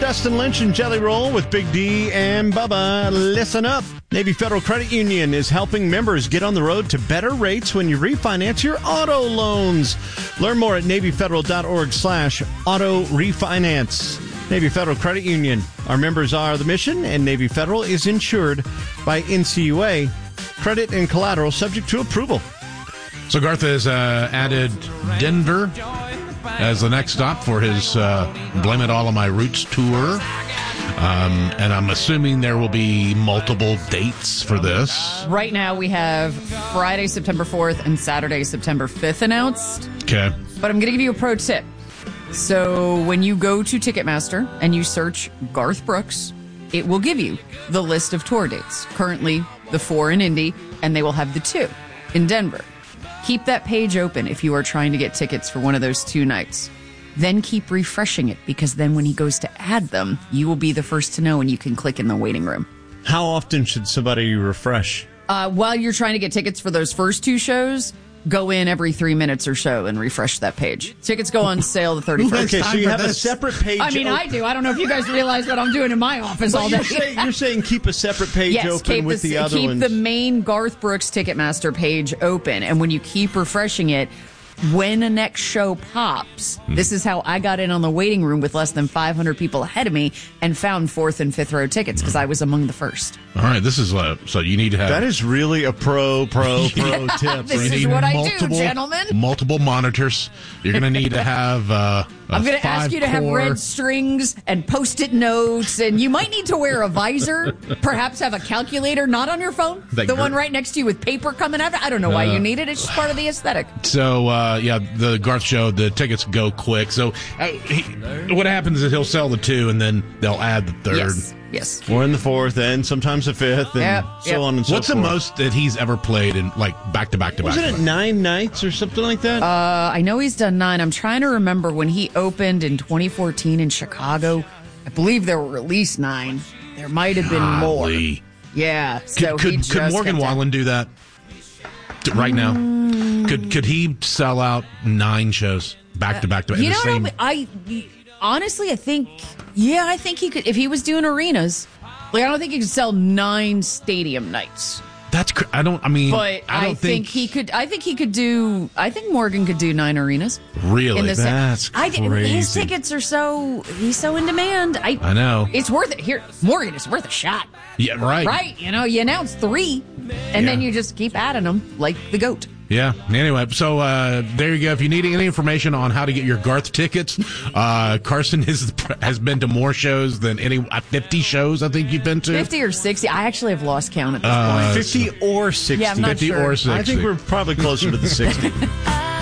Preston Lynch and Jelly Roll with Big D and Bubba. Listen up. Navy Federal Credit Union is helping members get on the road to better rates when you refinance your auto loans. Learn more at NavyFederal.org/auto refinance. Navy Federal Credit Union. Our members are the mission, and Navy Federal is insured by NCUA. Credit and collateral subject to approval. So Garth has added Denver as the next stop for his Blame It All on My Roots tour. And I'm assuming there will be multiple dates for this. Right now we have Friday, September 4th and Saturday, September 5th announced. Okay. But I'm going to give you a pro tip. So when you go to Ticketmaster and you search Garth Brooks, it will give you the list of tour dates. Currently, the 4 in Indy, and they will have the 2 in Denver. Keep that page open if you are trying to get tickets for one of those 2 nights. Then keep refreshing it, because then when he goes to add them, you will be the first to know and you can click in the waiting room. How often should somebody refresh? While you're trying to get tickets for those first 2 shows, go in every 3 minutes or so and refresh that page. Tickets go on sale the 31st. Okay, so you have a separate page. I mean, I do. I don't know if you guys realize what I'm doing in my office all day. You're saying keep a separate page open with the other ones. Keep the main Garth Brooks Ticketmaster page open, and when you keep refreshing it, when a next show pops, this is how I got in on the waiting room with less than 500 people ahead of me and found 4th and 5th row tickets because I was among the first. All right, this is so you need to have... That is really a pro tip. This is what I do, gentlemen. Multiple monitors. You're going to need to have... I'm going to ask you to have red strings and Post-it notes, and you might need to wear a visor, perhaps have a calculator not on your phone, the one right next to you with paper coming out. I don't know why you need it. It's just part of the aesthetic. So, the Garth show, the tickets go quick. So what happens is he'll sell the 2, and then they'll add the 3rd. Yes. Or in the 4th, and sometimes the 5th, and so on and so forth. What's the most that he's ever played in, like, back-to-back? Wasn't it 9 nights or something like that? I know he's done 9. I'm trying to remember when he opened in 2014 in Chicago. I believe there were at least 9. There might have been more. Yeah. So could Morgan Wallen do that right now? Could he sell out 9 shows back-to-back? You know what? Honestly, I think he could. If he was doing arenas, I don't think he could sell 9 stadium nights. But I think he could. I think he could do. I think Morgan could do 9 arenas. Really? That's crazy. His tickets are he's so in demand. I know. It's worth it. Here, Morgan, it's worth a shot. Yeah, right. Right. You announce 3, and then you just keep adding them like the GOAT. Yeah. Anyway, so there you go. If you need any information on how to get your Garth tickets, Carson has been to more shows than 50 shows I think you've been to. 50 or 60. I actually have lost count at this point. 50 or 60. Yeah, I'm not 50 sure. or 60. I think we're probably closer to the 60.